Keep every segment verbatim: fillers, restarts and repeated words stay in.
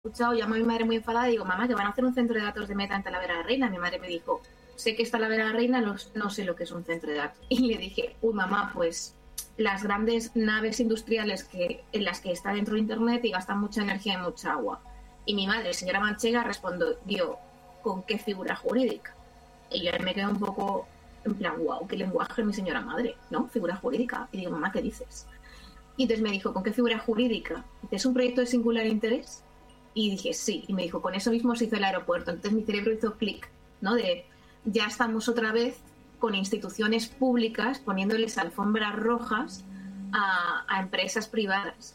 escuchado, llamo a mi madre muy enfadada y digo, mamá, que van a hacer un centro de datos de Meta en Talavera de la Reina. Mi madre me dijo, sé que es Talavera de la Reina, no, no sé lo que es un centro de datos. Y le dije, uy, mamá, pues las grandes naves industriales que, en las que está dentro de Internet y gastan mucha energía y mucha agua. Y mi madre, señora Manchega, respondió, ¿con qué figura jurídica? Y yo me quedé un poco en plan, wow, qué lenguaje mi señora madre, ¿no? Figura jurídica. Y digo, mamá, ¿qué dices? Y entonces me dijo, ¿con qué figura jurídica? ¿Es un proyecto de singular interés? Y dije, sí. Y me dijo, con eso mismo se hizo el aeropuerto. Entonces mi cerebro hizo clic, ¿no? De, ya estamos otra vez con instituciones públicas poniéndoles alfombras rojas a, a empresas privadas.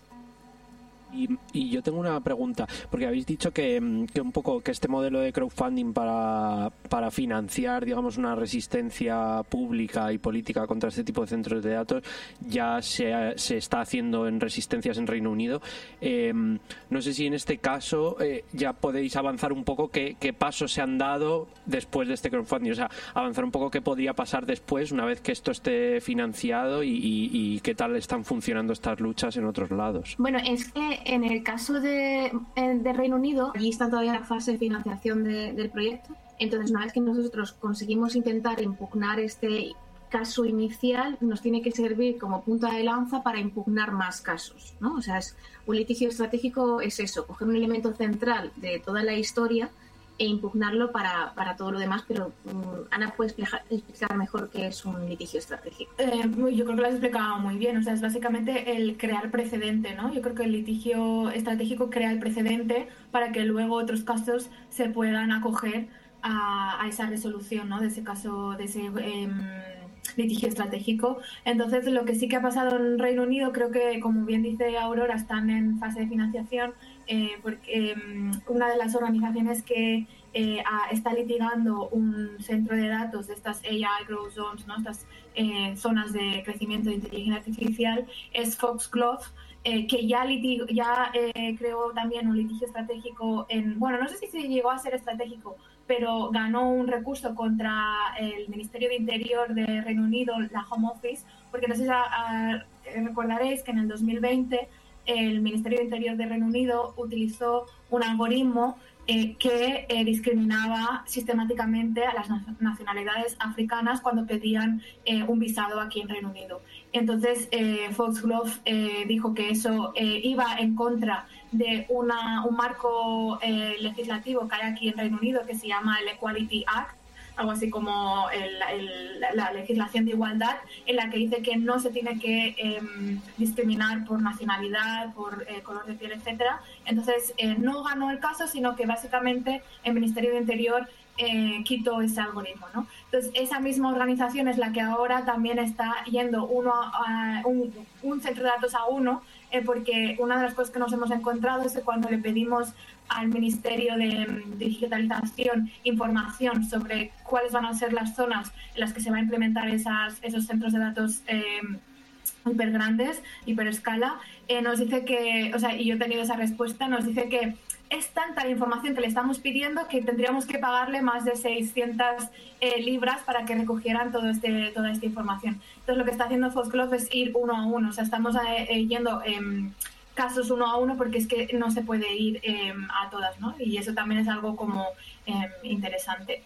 Y, y yo tengo una pregunta, porque habéis dicho que, que un poco que este modelo de crowdfunding para, para financiar, digamos, una resistencia pública y política contra este tipo de centros de datos ya se, se está haciendo en resistencias en Reino Unido. Eh, no sé si en este caso eh, ya podéis avanzar un poco qué, qué pasos se han dado después de este crowdfunding, o sea, avanzar un poco qué podría pasar después una vez que esto esté financiado y, y, y qué tal están funcionando estas luchas en otros lados. Bueno, es que en el caso de, de Reino Unido, allí está todavía la fase de financiación de, del proyecto. Entonces, una vez que nosotros conseguimos intentar impugnar este caso inicial, nos tiene que servir como punta de lanza para impugnar más casos, ¿no? O sea, es, un litigio estratégico es eso, coger un elemento central de toda la historia e impugnarlo para, para todo lo demás, pero um, Ana puede explicar, explicar mejor qué es un litigio estratégico. Eh, yo creo que lo has explicado muy bien, o sea, es básicamente el crear precedente, ¿no? Yo creo que el litigio estratégico crea el precedente para que luego otros casos se puedan acoger a, a esa resolución, ¿no? De ese caso, de ese eh, litigio estratégico. Entonces, lo que sí que ha pasado en Reino Unido, creo que, como bien dice Aurora, están en fase de financiación, eh, porque eh, una de las organizaciones que eh, a, está litigando un centro de datos de estas A I Growth Zones, ¿no? Estas eh, zonas de crecimiento de inteligencia artificial, es Foxglove, eh, que ya, litig ya eh, creó también un litigio estratégico en, bueno, no sé si se llegó a ser estratégico, pero ganó un recurso contra el Ministerio de Interior de Reino Unido, la Home Office, porque no sé si a, a, recordaréis que en el dos mil veinte el Ministerio de Interior de Reino Unido utilizó un algoritmo eh, que eh, discriminaba sistemáticamente a las nacionalidades africanas cuando pedían eh, un visado aquí en Reino Unido. Entonces, eh, Foxglove eh, dijo que eso eh, iba en contra de una, un marco eh, legislativo que hay aquí en Reino Unido que se llama el Equality Act, algo así como el, el, la legislación de igualdad, en la que dice que no se tiene que eh, discriminar por nacionalidad, por eh, color de piel, etcétera. Entonces, eh, no ganó el caso, sino que básicamente el Ministerio de Interior eh, quitó ese algoritmo, ¿no? Entonces, esa misma organización es la que ahora también está yendo uno a, a un, un centro de datos a uno, eh, porque una de las cosas que nos hemos encontrado es que cuando le pedimos al Ministerio de Digitalización información sobre cuáles van a ser las zonas en las que se va a implementar esas, esos centros de datos eh, hiper grandes, hiper escala, eh, nos dice que, o sea, y yo he tenido esa respuesta, nos dice que es tanta la información que le estamos pidiendo que tendríamos que pagarle más de seiscientas eh, libras para que recogieran todo este, toda esta información. Entonces, lo que está haciendo Foxglove es ir uno a uno, o sea, estamos eh, yendo eh, casos uno a uno porque es que no se puede ir eh, a todas, ¿no? Y eso también es algo como eh, interesante.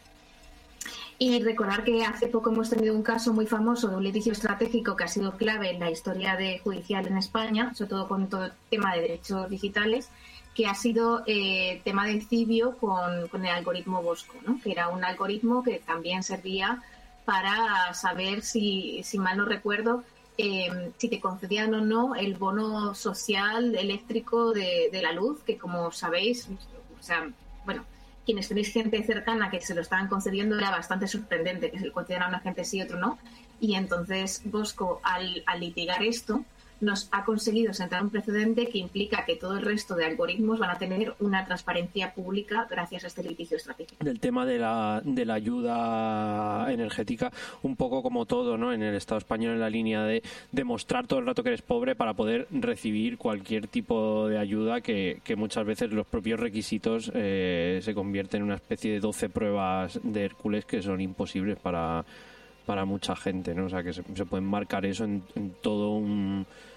Y recordar que hace poco hemos tenido un caso muy famoso de un litigio estratégico que ha sido clave en la historia de judicial en España, sobre todo con todo el tema de derechos digitales, que ha sido eh, tema de Cibio con, con el algoritmo Bosco, ¿no? Que era un algoritmo que también servía para saber si, si mal no recuerdo, eh, si te concedían o no el bono social eléctrico de, de la luz, que como sabéis, o sea, bueno, quienes tenéis gente cercana que se lo estaban concediendo era bastante sorprendente que se lo concedieran a una gente sí y otro no. Y entonces Bosco, al, al litigar esto, nos ha conseguido sentar un precedente que implica que todo el resto de algoritmos van a tener una transparencia pública gracias a este litigio estratégico. Del tema de la, de la ayuda energética, un poco como todo, ¿no? En el Estado español, en la línea de demostrar todo el rato que eres pobre para poder recibir cualquier tipo de ayuda, que, que muchas veces los propios requisitos eh, se convierten en una especie de doce pruebas de Hércules que son imposibles para, para mucha gente, ¿no? O sea, que se, se puede marcar eso en, en todo un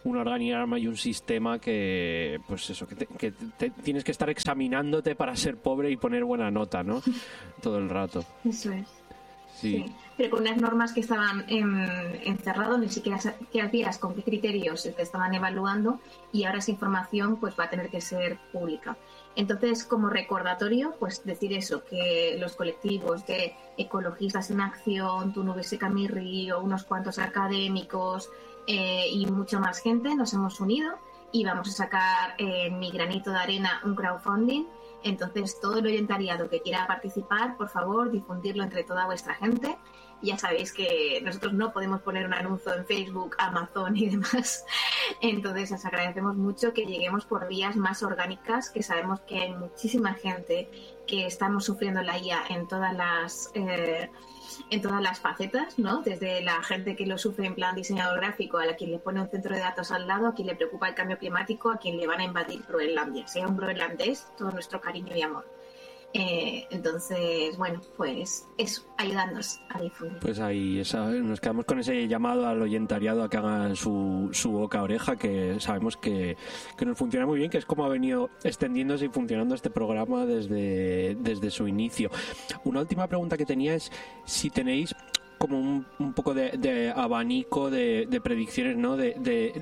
un organigrama y un sistema que, pues eso, que, te, que te, tienes que estar examinándote para ser pobre y poner buena nota, ¿no? Todo el rato. Eso es. Sí. Sí. Pero con unas normas que estaban en, encerradas, ni siquiera sabías con qué criterios te estaban evaluando, y ahora esa información pues va a tener que ser pública. Entonces, como recordatorio, pues decir eso, que los colectivos de ecologistas en acción, Tu Nube Seca Mi Río, unos cuantos académicos eh, y mucha más gente nos hemos unido y vamos a sacar en eh, Mi Granito de Arena un crowdfunding. Entonces, todo el oyentariado que quiera participar, por favor, difundirlo entre toda vuestra gente. Ya sabéis que nosotros no podemos poner un anuncio en Facebook, Amazon y demás. Entonces, os agradecemos mucho que lleguemos por vías más orgánicas, que sabemos que hay muchísima gente que estamos sufriendo la I A en todas las eh, en todas las facetas, ¿no? Desde la gente que lo sufre en plan diseñador gráfico, a la quien le pone un centro de datos al lado, a quien le preocupa el cambio climático, a quien le van a invadir Groenlandia. Sea un groenlandés, todo nuestro cariño y amor. Eh, entonces, bueno, pues eso, ayudarnos a difundir. Pues ahí esa, nos quedamos con ese llamado al oyentariado a que hagan su, su boca oreja, que sabemos que, que nos funciona muy bien, que es como ha venido extendiéndose y funcionando este programa desde, desde su inicio. Una última pregunta que tenía es si tenéis como un, un poco de, de abanico de, de predicciones, ¿no? De, de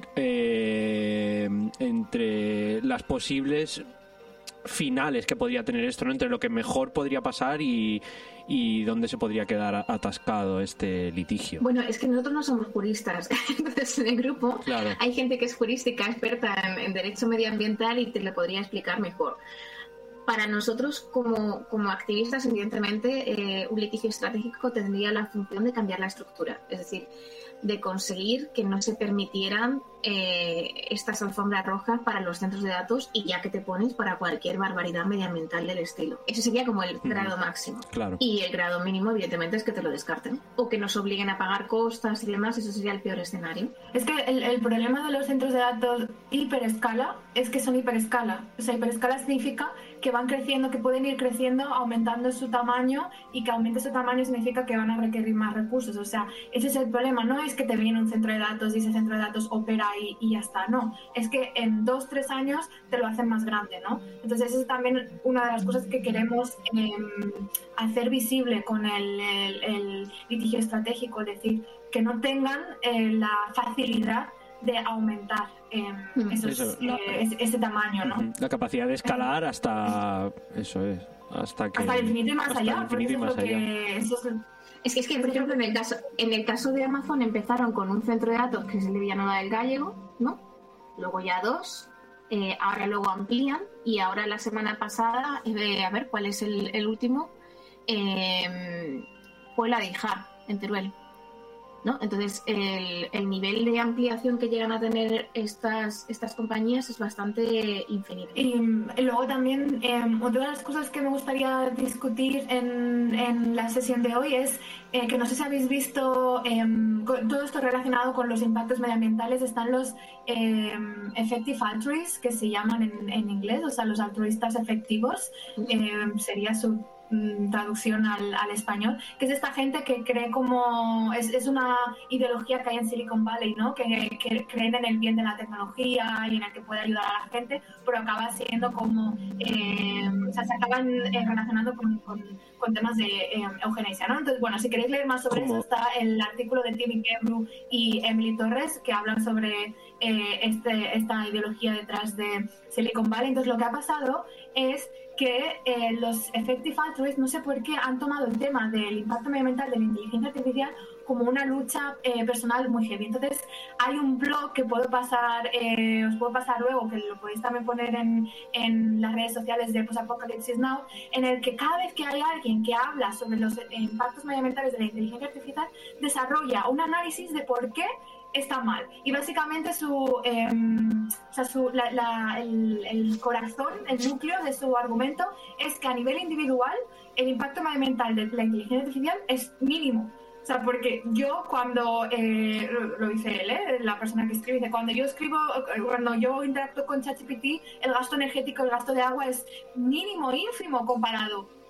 eh, entre las posibles finales que podría tener esto, ¿no? Entre lo que mejor podría pasar y, y dónde se podría quedar atascado este litigio. Bueno, es que nosotros no somos juristas. Entonces, en el grupo claro. hay gente que es jurística, experta en, en derecho medioambiental y te lo podría explicar mejor. Para nosotros, como, como activistas, evidentemente, eh, un litigio estratégico tendría la función de cambiar la estructura. Es decir, de conseguir que no se permitieran eh, estas alfombras rojas para los centros de datos y ya que te pones para cualquier barbaridad medioambiental del estilo. Ese sería como el grado mm, máximo. Claro. Y el grado mínimo, evidentemente, es que te lo descarten. O que nos obliguen a pagar costas y demás. Eso sería el peor escenario. Es que el, el problema de los centros de datos hiperescala es que son hiperescala. O sea, hiperescala significa que van creciendo, que pueden ir creciendo, aumentando su tamaño, y que aumente su tamaño significa que van a requerir más recursos. O sea, ese es el problema. No es que te viene un centro de datos y ese centro de datos opera y, y ya está. No, es que en dos, tres años te lo hacen más grande, ¿no? Entonces, esa es también una de las cosas que queremos eh, hacer visible con el, el, el litigio estratégico, es decir, que no tengan eh, la facilidad de aumentar eh, esos, eso, la, eh, ese, ese tamaño, ¿no? La capacidad de escalar hasta eso es, hasta que hasta el infinito y más hasta allá, el infinito y más allá. Que, eso es, es que es que por ejemplo en el caso en el caso de Amazon empezaron con un centro de datos que es el de Villanueva del Gállego, ¿no? Luego ya dos, eh, ahora luego amplían y ahora la semana pasada eh, a ver cuál es el, el último, eh, fue la de Ijar en Teruel, ¿no? Entonces el, el nivel de ampliación que llegan a tener estas estas compañías es bastante infinito. Y, y luego también eh, otra de las cosas que me gustaría discutir en, en la sesión de hoy es eh, que no sé si habéis visto eh, todo esto relacionado con los impactos medioambientales. Están los eh, effective altruists, que se llaman en, en inglés, o sea, los altruistas efectivos, eh, sería su traducción al, al español, que es esta gente que cree como es, es una ideología que hay en Silicon Valley, ¿no? Que, que creen en el bien de la tecnología y en el que puede ayudar a la gente, pero acaba siendo como eh, o sea, se acaban eh, relacionando con, con, con temas de eh, eugenesia, ¿no? Entonces, bueno, si queréis leer más sobre ¿Cómo? eso, está el artículo de Timmy Kembru y Emily Torres, que hablan sobre eh, este, esta ideología detrás de Silicon Valley. Entonces, lo que ha pasado es que eh, los effective altruists, no sé por qué, han tomado el tema del impacto medioambiental de la inteligencia artificial como una lucha eh, personal muy heavy. Entonces, hay un blog que puedo pasar, eh, os puedo pasar luego, que lo podéis también poner en, en las redes sociales de Post Apocalypse Now, en el que cada vez que hay alguien que habla sobre los eh, impactos medioambientales de la inteligencia artificial, desarrolla un análisis de por qué está mal. Y básicamente su, eh, o sea, su la, la, el, el corazón, el núcleo de su argumento es que a nivel individual el impacto medioambiental de la inteligencia artificial es mínimo. O sea, porque yo cuando, eh, lo, lo dice él, ¿eh? La persona que escribe, dice, cuando yo escribo, cuando yo interactúo con ChatGPT, el gasto energético, el gasto de agua es mínimo, ínfimo comparado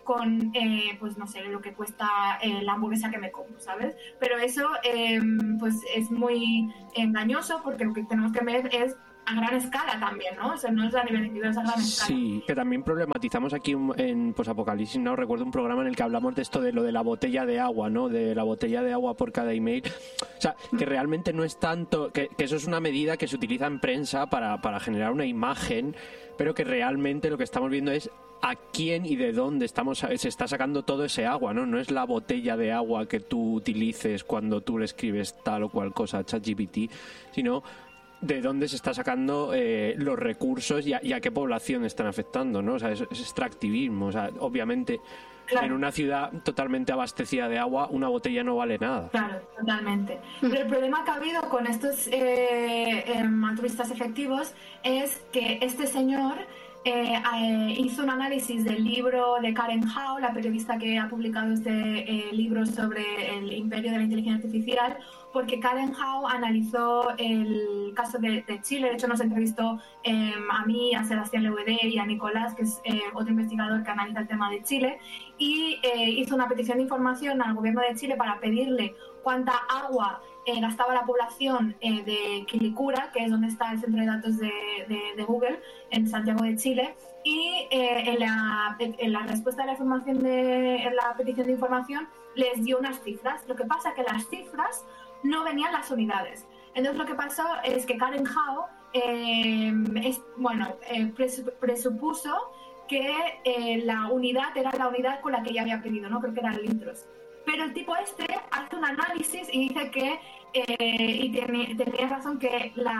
con, eh, pues no sé, lo que cuesta eh, la hamburguesa que me como, ¿sabes? Pero eso eh, pues es muy engañoso porque lo que tenemos que ver es a gran escala también, ¿no? O sea, no es a nivel individual, es a gran escala. Sí, que también problematizamos aquí en Posapocalipsis, ¿no? Recuerdo un programa en el que hablamos de esto de lo de la botella de agua, ¿no? De la botella de agua por cada email. O sea, que realmente no es tanto... Que, que eso es una medida que se utiliza en prensa para, para generar una imagen, pero que realmente lo que estamos viendo es a quién y de dónde estamos se está sacando todo ese agua, ¿no? No es la botella de agua que tú utilices cuando tú le escribes tal o cual cosa a ChatGPT, sino de dónde se está sacando eh, los recursos y a, y a qué población están afectando, ¿no? O sea, es, es extractivismo. O sea, obviamente, claro, en una ciudad totalmente abastecida de agua, una botella no vale nada. Claro, totalmente. Pero el problema que ha habido con estos eh, eh, altruistas efectivos es que este señor eh, eh, hizo un análisis del libro de Karen Hao, la periodista que ha publicado este eh, libro sobre el imperio de la inteligencia artificial, porque Karen Hao analizó el caso de, de Chile. De hecho, nos entrevistó eh, a mí, a Sebastián Leuedé y a Nicolás, que es eh, otro investigador que analiza el tema de Chile, y eh, hizo una petición de información al gobierno de Chile para pedirle cuánta agua eh, gastaba la población eh, de Quilicura, que es donde está el centro de datos de, de, de Google, en Santiago de Chile. Y eh, en, la, en la respuesta de la información de en la petición de información les dio unas cifras. Lo que pasa es que las cifras no venían las unidades. Entonces lo que pasó es que Karen Hao eh, es, bueno, eh, presupuso que eh, la unidad era la unidad con la que ella había pedido, ¿no? Creo que eran litros. Pero el tipo este hace un análisis y dice que, eh, y tiene, tenía razón, que las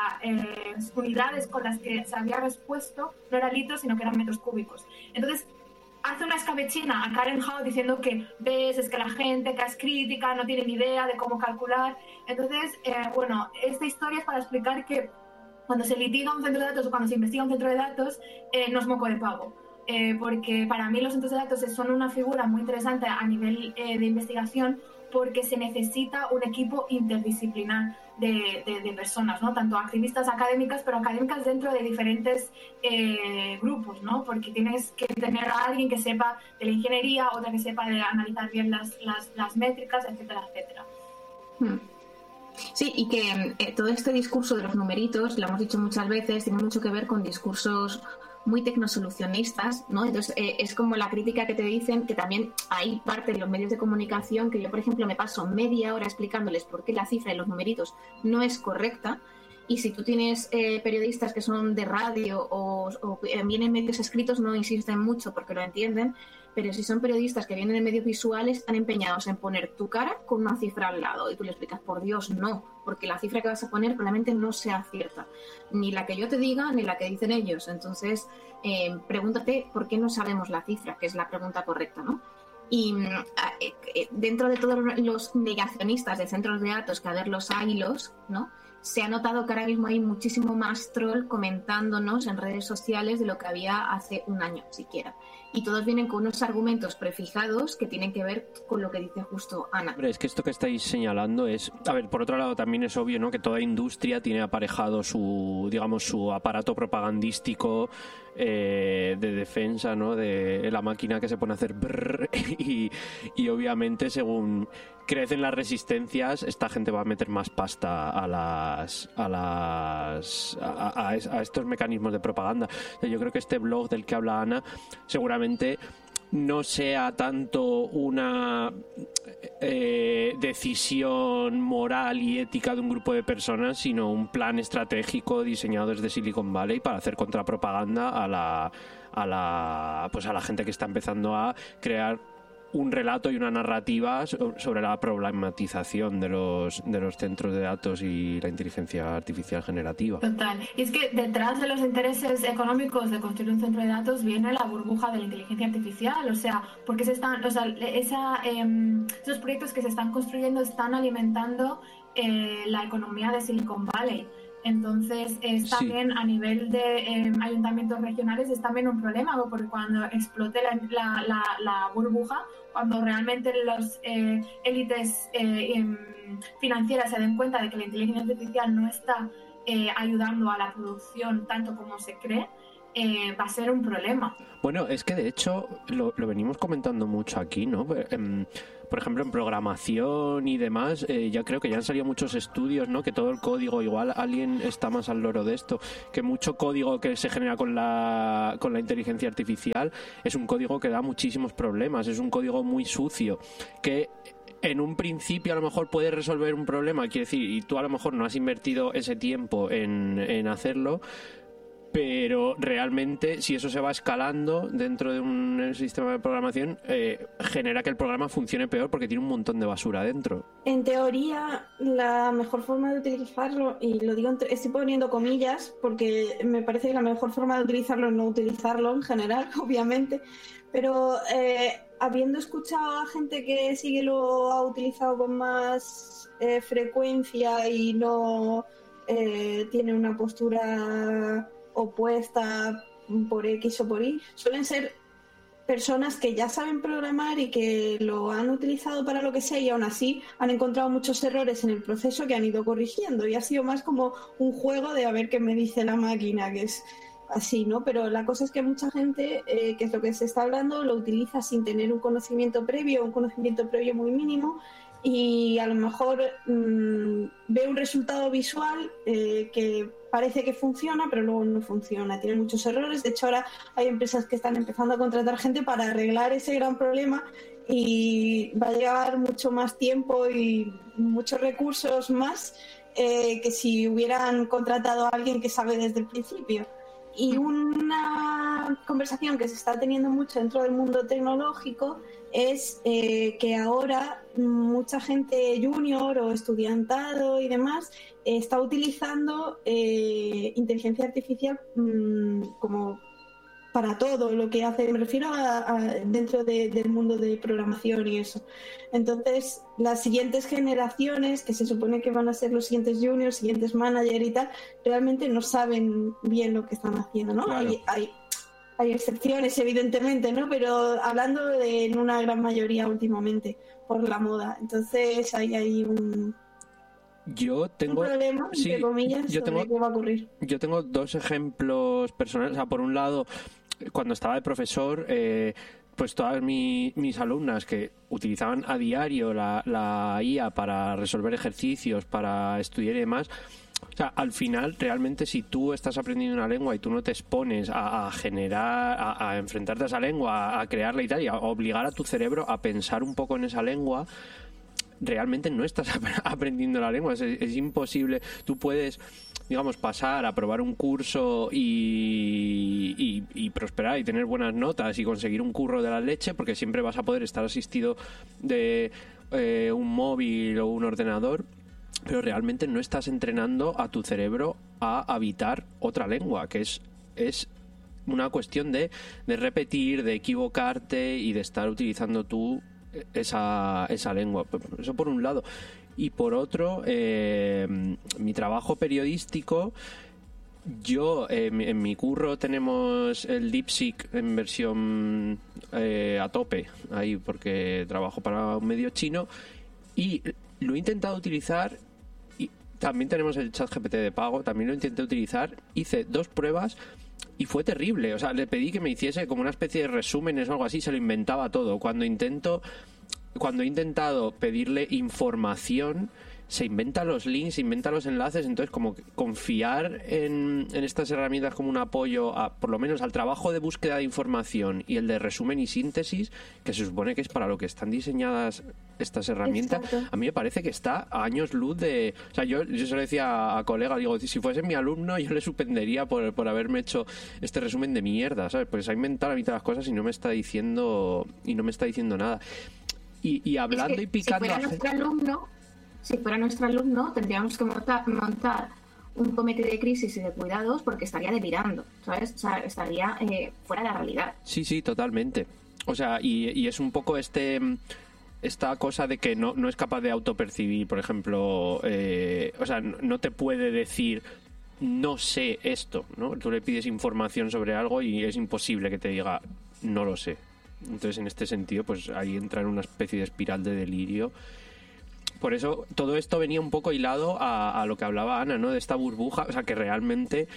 eh, unidades con las que se había respuesto no eran litros, sino que eran metros cúbicos. Entonces hace una escabechina a Karen Hao diciendo que, ves, es que la gente que es crítica no tiene ni idea de cómo calcular. Entonces, eh, bueno, esta historia es para explicar que cuando se litiga un centro de datos o cuando se investiga un centro de datos, eh, no es moco de pavo. Eh, porque para mí los centros de datos son una figura muy interesante a nivel eh, de investigación, porque se necesita un equipo interdisciplinar de, de, de personas, ¿no? Tanto activistas académicas, pero académicas dentro de diferentes eh, grupos, ¿no? Porque tienes que tener a alguien que sepa de la ingeniería, otra que sepa de analizar bien las, las, las métricas, etcétera, etcétera. Hmm. Sí, y que eh, todo este discurso de los numeritos, lo hemos dicho muchas veces, tiene mucho que ver con discursos muy tecnosolucionistas, ¿no? Entonces eh, es como la crítica que te dicen, que también hay parte de los medios de comunicación que yo, por ejemplo, me paso media hora explicándoles por qué la cifra de los numeritos no es correcta, y si tú tienes eh, periodistas que son de radio o, o eh, vienen medios escritos, no insisten mucho porque lo entienden, pero si son periodistas que vienen en medios visuales, están empeñados en poner tu cara con una cifra al lado y tú le explicas, por Dios, no, porque la cifra que vas a poner probablemente no sea cierta, ni la que yo te diga ni la que dicen ellos. Entonces eh, pregúntate por qué no sabemos la cifra, que es la pregunta correcta, ¿no? Y eh, dentro de todos los negacionistas de centros de datos, que a ver los hay los, ¿no?, se ha notado que ahora mismo hay muchísimo más troll comentándonos en redes sociales de lo que había hace un año siquiera. Y todos vienen con unos argumentos prefijados que tienen que ver con lo que dice justo Ana. Hombre, es que esto que estáis señalando es... A ver, por otro lado también es obvio, ¿no?, que toda industria tiene aparejado su, digamos, su aparato propagandístico eh, de defensa, ¿no?, de la máquina que se pone a hacer brrr, y, y obviamente según crecen las resistencias, esta gente va a meter más pasta a las a las a, a, a estos mecanismos de propaganda. O sea, yo creo que este blog del que habla Ana seguramente no sea tanto una eh, decisión moral y ética de un grupo de personas, sino un plan estratégico diseñado desde Silicon Valley para hacer contrapropaganda a la a la pues a la gente que está empezando a crear un relato y una narrativa sobre la problematización de los de los centros de datos y la inteligencia artificial generativa. Total. Y es que detrás de los intereses económicos de construir un centro de datos viene la burbuja de la inteligencia artificial. O sea, porque se están, o sea, esa, eh, esos proyectos que se están construyendo están alimentando eh, la economía de Silicon Valley. Entonces es también sí, a nivel de eh, ayuntamientos regionales es también un problema, porque cuando explote la, la, la, la burbuja, cuando realmente los eh, élites eh, financieras se den cuenta de que la inteligencia artificial no está eh, ayudando a la producción tanto como se cree, eh, va a ser un problema. Bueno, es que de hecho lo, lo venimos comentando mucho aquí, ¿no? Eh, por ejemplo, en programación y demás, eh, ya creo que ya han salido muchos estudios, ¿no? Que todo el código, igual alguien está más al loro de esto, que mucho código que se genera con la, con la inteligencia artificial es un código que da muchísimos problemas, es un código muy sucio, que en un principio a lo mejor puede resolver un problema, quiere decir, y tú a lo mejor no has invertido ese tiempo en, en hacerlo, pero realmente si eso se va escalando dentro de un sistema de programación, eh, genera que el programa funcione peor porque tiene un montón de basura dentro. En teoría, la mejor forma de utilizarlo, y lo digo, entre, estoy poniendo comillas porque me parece que la mejor forma de utilizarlo es no utilizarlo en general, obviamente, pero eh, habiendo escuchado a gente que sí que lo ha utilizado con más eh, frecuencia y no eh, tiene una postura opuesta por X o por Y, suelen ser personas que ya saben programar y que lo han utilizado para lo que sea y aún así han encontrado muchos errores en el proceso que han ido corrigiendo y ha sido más como un juego de a ver qué me dice la máquina, que es así, ¿no? Pero la cosa es que mucha gente, eh, que es lo que se está hablando, lo utiliza sin tener un conocimiento previo, un conocimiento previo muy mínimo, y a lo mejor mmm, ve un resultado visual eh, que parece que funciona, pero luego no funciona, tiene muchos errores. De hecho, ahora hay empresas que están empezando a contratar gente para arreglar ese gran problema y va a llevar mucho más tiempo y muchos recursos más eh, que si hubieran contratado a alguien que sabe desde el principio. Y una conversación que se está teniendo mucho dentro del mundo tecnológico es eh, que ahora mucha gente junior o estudiantado y demás eh, está utilizando eh, inteligencia artificial mmm, como para todo lo que hace, me refiero a, a dentro de, del mundo de programación y eso. Entonces, las siguientes generaciones, que se supone que van a ser los siguientes juniors, siguientes managers y tal, realmente no saben bien lo que están haciendo, ¿no? Claro. Hay, hay, hay excepciones, evidentemente, ¿no? Pero hablando de en una gran mayoría últimamente, por la moda. Entonces, ahí hay un... Yo tengo, un problema, sí, entre comillas, yo tengo, sobre qué va a ocurrir. Yo tengo dos ejemplos personales. O sea, por un lado, cuando estaba de profesor, eh, pues todas mi, mis alumnas que utilizaban a diario la, la I A para resolver ejercicios, para estudiar y demás, o sea, al final, realmente, si tú estás aprendiendo una lengua y tú no te expones a, a generar, a, a enfrentarte a esa lengua, a, a crearla y tal, y a obligar a tu cerebro a pensar un poco en esa lengua, realmente no estás aprendiendo la lengua, es, es imposible. Tú puedes, digamos, pasar a probar un curso y, y, y prosperar y tener buenas notas y conseguir un curro de la leche, porque siempre vas a poder estar asistido de eh, un móvil o un ordenador, pero realmente no estás entrenando a tu cerebro a habitar otra lengua, que es, es una cuestión de, de repetir, de equivocarte y de estar utilizando tú esa, esa lengua. Eso por un lado. Y por otro, eh, mi trabajo periodístico, yo eh, en mi curro tenemos el DeepSeek en versión eh, a tope ahí, porque trabajo para un medio chino y lo he intentado utilizar. Y también tenemos el ChatGPT de pago, también lo intenté utilizar, hice dos pruebas y fue terrible. O sea, le pedí que me hiciese como una especie de resúmenes o algo así, se lo inventaba todo. Cuando intento, cuando he intentado pedirle información, se inventa los links, se inventa los enlaces. Entonces, como confiar en, en estas herramientas como un apoyo a, por lo menos al trabajo de búsqueda de información y el de resumen y síntesis, que se supone que es para lo que están diseñadas estas herramientas. Exacto. A mí me parece que está a años luz de... O sea, yo, yo se lo decía a, a colegas, digo, si fuese mi alumno yo le suspendería por, por haberme hecho este resumen de mierda, ¿sabes? Porque se ha inventado la mitad de las cosas y no me está diciendo y no me está diciendo nada. Y, y hablando es que y picando... Si fuera nuestro alumno, si fuera nuestro alumno, tendríamos que montar, montar un comité de crisis y de cuidados porque estaría delirando, ¿sabes? O sea, estaría eh, fuera de la realidad. Sí, sí, totalmente. O sea, y, y es un poco este... esta cosa de que no, no es capaz de autopercibir, por ejemplo, eh, o sea, no, no te puede decir no sé esto, ¿no? Tú le pides información sobre algo y es imposible que te diga no lo sé. Entonces, en este sentido, pues ahí entra en una especie de espiral de delirio. Por eso, todo esto venía un poco hilado a, a lo que hablaba Ana, ¿no? De esta burbuja, o sea, que realmente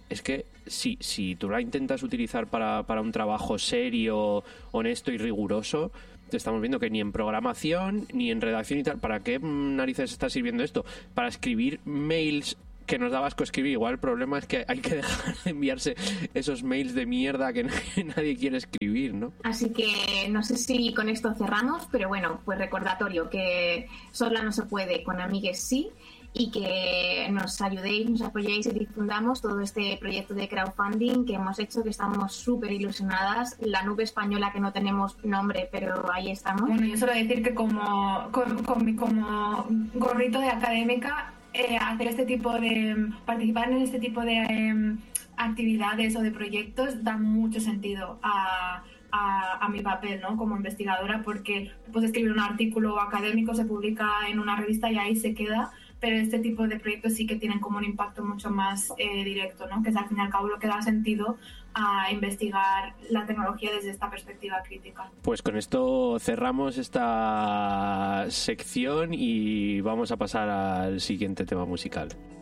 es que si, si tú la intentas utilizar para, para un trabajo serio, honesto y riguroso, te estamos viendo que ni en programación, ni en redacción y tal, ¿para qué narices está sirviendo esto? Para escribir mails que nos da asco escribir. Igual el problema es que hay que dejar de enviarse esos mails de mierda que nadie quiere escribir, ¿no? Así que no sé si con esto cerramos, pero bueno, pues recordatorio que sola no se puede, con amigues sí, y que nos ayudéis, nos apoyéis y difundamos todo este proyecto de crowdfunding que hemos hecho, que estamos súper ilusionadas. La nube española, que no tenemos nombre, pero ahí estamos. Bueno, yo solo decir que como, con, con mi, como gorrito de académica, eh, hacer este tipo de, participar en este tipo de eh, actividades o de proyectos da mucho sentido a, a, a mi papel, ¿no? Como investigadora, porque puedes escribir un artículo académico, se publica en una revista y ahí se queda, pero este tipo de proyectos sí que tienen como un impacto mucho más eh, directo, ¿no? Que es al fin y al cabo lo que da sentido a investigar la tecnología desde esta perspectiva crítica. Pues con esto cerramos esta sección y vamos a pasar al siguiente tema musical.